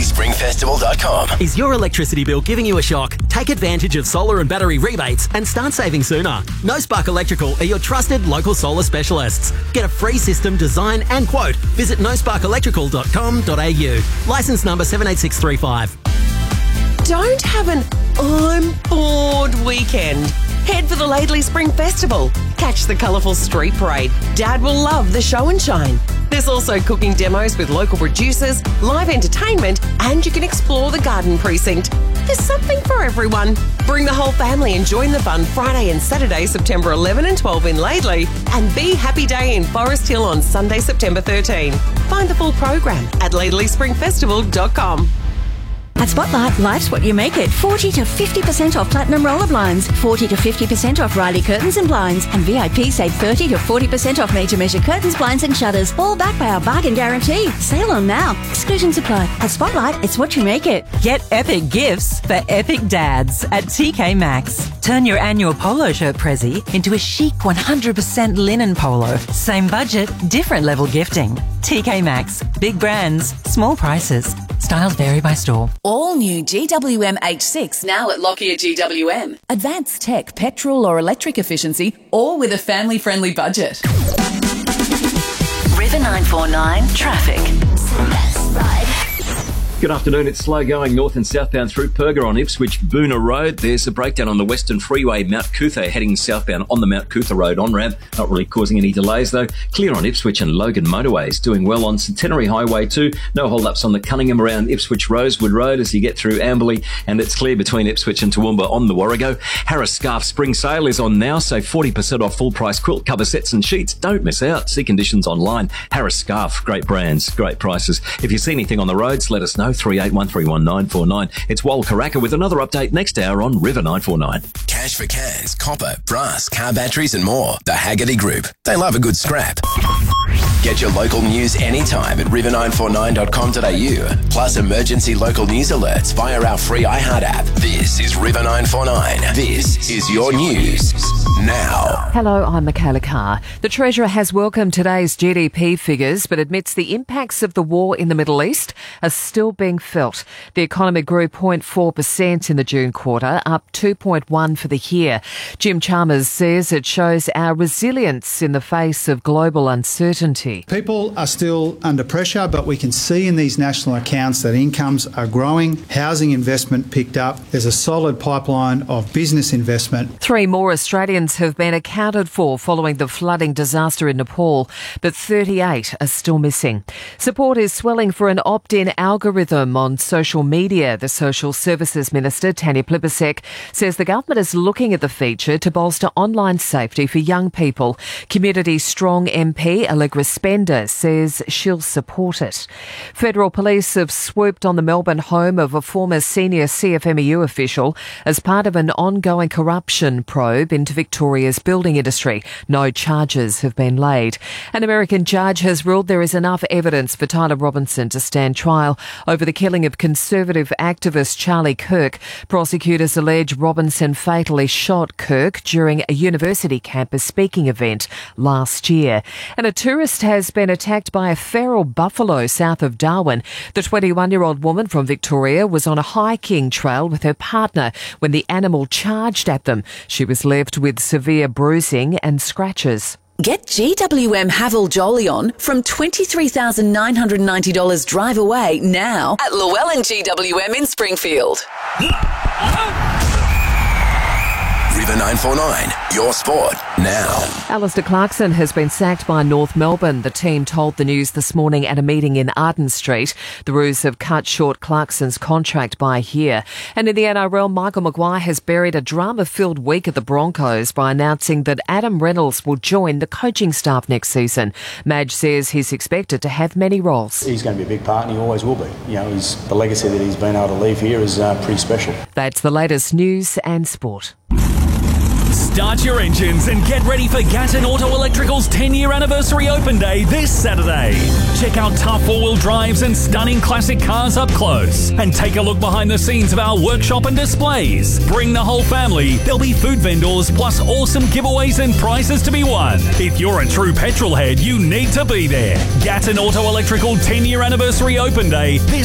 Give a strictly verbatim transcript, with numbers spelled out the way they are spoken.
spring festival dot com. Is your electricity bill giving you a shock? Take advantage of solar and battery rebates and start saving sooner. No Spark Electrical are your trusted local solar specialists. Get a free system design and quote. Visit no spark electrical dot com dot a u. Licence number seven eight six three five. Don't have an I'm bored weekend. Head for the Laidley Spring Festival. Catch the colourful street parade. Dad will love the show and shine. There's also cooking demos with local producers, live entertainment, and you can explore the garden precinct. There's something for everyone. Bring the whole family and join the fun Friday and Saturday, September eleventh and twelfth in Laidley, and Be Happy Day in Forest Hill on Sunday, September thirteenth. Find the full program at laidley spring festival dot com. At Spotlight, life's what you make it. forty to fifty percent off Platinum Roller Blinds, forty to fifty percent off Riley Curtains and Blinds, and V I P save thirty to forty percent off Major Measure Curtains, Blinds and Shutters, all backed by our bargain guarantee. Sale on now. Exclusions apply. At Spotlight, it's what you make it. Get epic gifts for epic dads at T K Maxx. Turn your annual polo shirt prezi into a chic one hundred percent linen polo. Same budget, different level gifting. T K Maxx. Big brands, small prices. Styles vary by store. All new G W M H six now at Lockyer G W M. Advanced tech, petrol or electric efficiency, all with a family-friendly budget. River nine four nine traffic. Good afternoon. It's slow going north and southbound through Perga on Ipswich Boona Road. There's a breakdown on the Western Freeway, Mount Cootha, heading southbound on the Mount Cootha Road on-ramp. Not really causing any delays though. Clear on Ipswich and Logan motorways. Doing well on Centenary Highway too. No hold-ups on the Cunningham around Ipswich Rosewood Road as you get through Amberley, and it's clear between Ipswich and Toowoomba on the Warrego. Harris Scarf Spring Sale is on now, so forty percent off full-price quilt cover sets and sheets. Don't miss out. See conditions online. Harris Scarf, great brands, great prices. If you see anything on the roads, let us know. three eight one three one nine four nine. It's Wal Karaka with another update next hour on River nine four nine. Cash for cans, copper, brass, car batteries and more. The Haggerty Group. They love a good scrap. Get your local news anytime at river nine four nine dot com dot a u. Plus emergency local news alerts via our free iHeart app. This is River nine four nine. This is your news now. Hello, I'm Michaela Carr. The Treasurer has welcomed today's G D P figures but admits the impacts of the war in the Middle East are still being felt. The economy grew zero point four percent in the June quarter, up two point one for the year. Jim Chalmers says it shows our resilience in the face of global uncertainty. People are still under pressure, but we can see in these national accounts that incomes are growing, housing investment picked up, there's a solid pipeline of business investment. Three more Australians have been accounted for following the flooding disaster in Nepal, but thirty-eight are still missing. Support is swelling for an opt-in algorithm on social media. The Social Services Minister, Tanya Plibersek, says the government is looking at the feature to bolster online safety for young people. Community Strong M P Allegra Spender says she'll support it. Federal police have swooped on the Melbourne home of a former senior C F M E U official as part of an ongoing corruption probe into Victoria's building industry. No charges have been laid. An American judge has ruled there is enough evidence for Tyler Robinson to stand trial over the killing of conservative activist Charlie Kirk. Prosecutors allege Robinson fatally shot Kirk during a university campus speaking event last year. And a tourist has been attacked by a feral buffalo south of Darwin. The twenty-one-year-old woman from Victoria was on a hiking trail with her partner when the animal charged at them. She was left with severe bruising and scratches. Get G W M Haval Jolion from twenty-three thousand nine hundred ninety dollars drive away now at Llewellyn G W M in Springfield. River nine four nine, your sport now. Alistair Clarkson has been sacked by North Melbourne. The team told the News this morning at a meeting in Arden Street. The Roos have cut short Clarkson's contract by a year. And in the N R L, Michael Maguire has buried a drama-filled week at the Broncos by announcing that Adam Reynolds will join the coaching staff next season. Madge says he's expected to have many roles. He's going to be a big part and he always will be. You know, he's, the legacy that he's been able to leave here is uh, pretty special. That's the latest news and sport. Start your engines and get ready for Gatton Auto Electrical's ten-year anniversary open day this Saturday. Check out tough four-wheel drives and stunning classic cars up close. And take a look behind the scenes of our workshop and displays. Bring the whole family. There'll be food vendors plus awesome giveaways and prizes to be won. If you're a true petrol head, you need to be there. Gatton Auto Electrical ten-year anniversary open day this